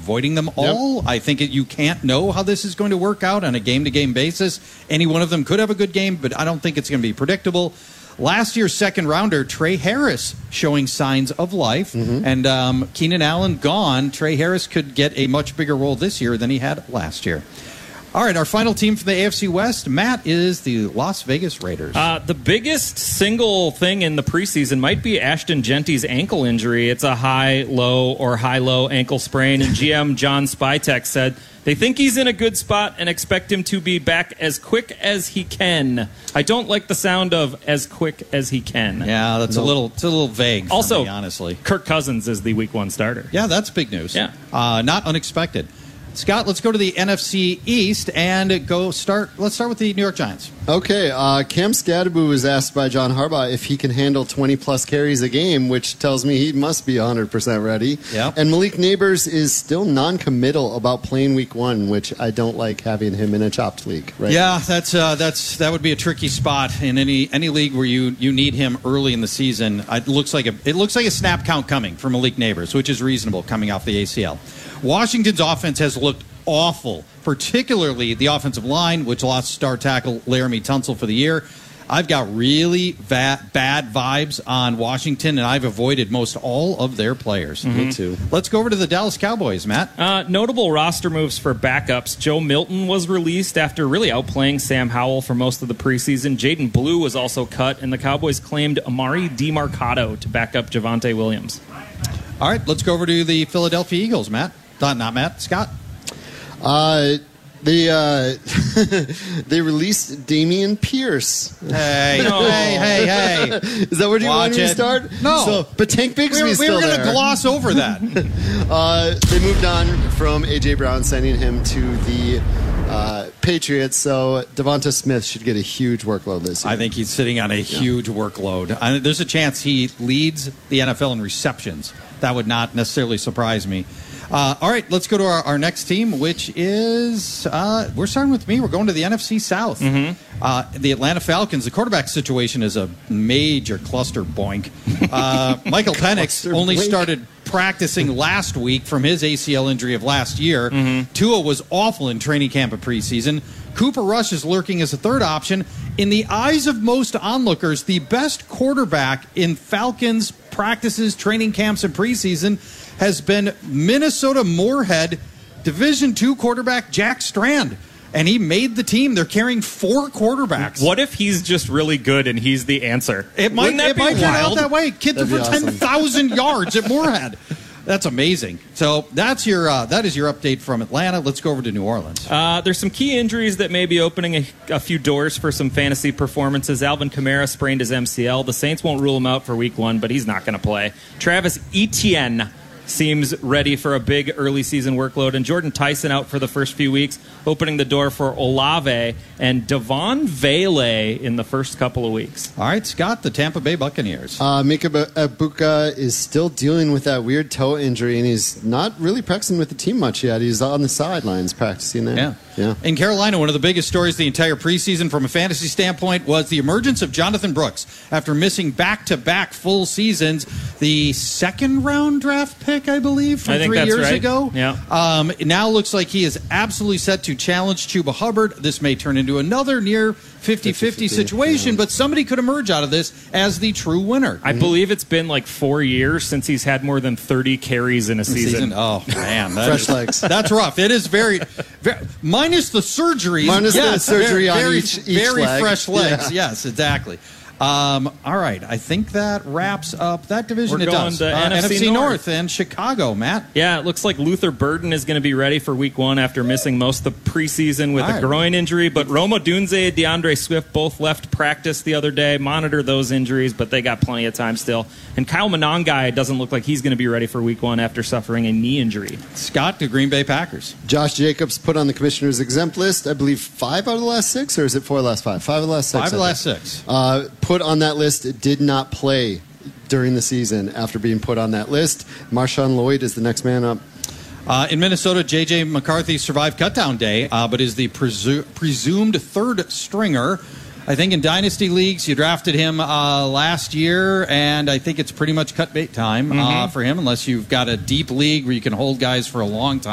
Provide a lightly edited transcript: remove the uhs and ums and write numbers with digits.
avoiding them all. I think you can't know how this is going to work out on a game-to-game basis. Any one of them could have a good game, but I don't think it's going to be predictable. Last year's second rounder, Trey Harris, showing signs of life. And Keenan Allen gone. Trey Harris could get a much bigger role this year than he had last year. All right, our final team from the AFC West, Matt, is the Las Vegas Raiders. The biggest single thing in the preseason might be Ashton Genty's ankle injury. It's a high-low or high-low ankle sprain, and GM John Spytek said they think he's in a good spot and expect him to be back as quick as he can. I don't like the sound of as quick as he can. Yeah, that's a little vague for also, me, honestly. Kirk Cousins is the Week 1 starter. Yeah, that's big news. Yeah. Not unexpected. Scott, let's go to the NFC East and let's start with the New York Giants. Okay, Cam Skadabu was asked by John Harbaugh if he can handle 20-plus carries a game, which tells me he must be 100% ready. Yep. And Malik Neighbors is still non-committal about playing Week 1, which I don't like having him in a chopped league. Right? Yeah, that would be a tricky spot in any league where you need him early in the season. It looks like a snap count coming for Malik Neighbors, which is reasonable coming off the ACL. Washington's offense has looked awful, particularly the offensive line, which lost star tackle Laramie Tunsil for the year. I've got really bad vibes on Washington, and I've avoided most all of their players. Me too. Let's go over to the Dallas Cowboys, Matt. Notable roster moves for backups. Joe Milton was released after really outplaying Sam Howell for most of the preseason. Jaden Blue was also cut, and the Cowboys claimed Amari DiMarcado to back up Javonte Williams. All right, let's go over to the Philadelphia Eagles, Matt. Not Matt, Scott. They released Damian Pierce. Hey. Is that where you want to start? No. But Tank Bigsby's we still were there. going to gloss over that. They moved on from A.J. Brown, sending him to the Patriots, so Devonta Smith should get a huge workload this year. I think he's sitting on a huge workload. There's a chance he leads the NFL in receptions. That would not necessarily surprise me. All right, let's go to our next team, which is we're starting with me. We're going to the NFC South. The Atlanta Falcons. The quarterback situation is a major cluster boink. Michael Penix only started practicing last week from his ACL injury of last year. Tua was awful in training camp and preseason. Cooper Rush is lurking as a third option. In the eyes of most onlookers, the best quarterback in Falcons practices, training camps, and preseason has been Minnesota Moorhead Division II quarterback Jack Strand. And he made the team. They're carrying 4 quarterbacks. What if he's just really good and he's the answer? It might turn out that way. Kid threw for awesome. 10,000 yards at Moorhead. That's amazing. So that is your update from Atlanta. Let's go over to New Orleans. There's some key injuries that may be opening a few doors for some fantasy performances. Alvin Kamara sprained his MCL. The Saints won't rule him out for Week 1, but he's not going to play. Travis Etienne seems ready for a big early season workload. And Jordan Tyson out for the first few weeks, opening the door for Olave and Devon Vele in the first couple of weeks. All right, Scott, the Tampa Bay Buccaneers. Mika Ibuka is still dealing with that weird toe injury, and he's not really practicing with the team much yet. He's on the sidelines practicing there. Yeah. In Carolina, one of the biggest stories the entire preseason from a fantasy standpoint was the emergence of Jonathan Brooks after missing back-to-back full seasons. The second-round draft pick, I believe, from 3 years ago. Yeah. It now looks like he is absolutely set to challenge Chuba Hubbard. This may turn into another near 50-50 situation, but somebody could emerge out of this as the true winner. I believe it's been like 4 years since he's had more than 30 carries in a season. Oh, man. Fresh legs. That's rough. It is very minus the surgery. The surgery on each very leg. Fresh legs. Yeah. Yes, exactly. All right, I think that wraps up that division. We're going to NFC North and Chicago, Matt. Yeah, it looks like Luther Burden is going to be ready for Week 1 after missing most of the preseason with a groin injury. But Roma Dunze, DeAndre Swift both left practice the other day. Monitor those injuries, but they got plenty of time still. And Kyle Monangai doesn't look like he's going to be ready for Week 1 after suffering a knee injury. Scott, the Green Bay Packers. Josh Jacobs put on the commissioner's exempt list, I believe 5 out of the last 6, or is it 4 of the last 5? 5 of the last 6. 5 of the last 6. Put on that list, did not play during the season after being put on that list. Marshawn Lloyd is the next man up. In Minnesota, J.J. McCarthy survived cutdown day, but is the presumed third stringer. I think in Dynasty Leagues, you drafted him last year, and I think it's pretty much cut bait time for him, unless you've got a deep league where you can hold guys for a long time.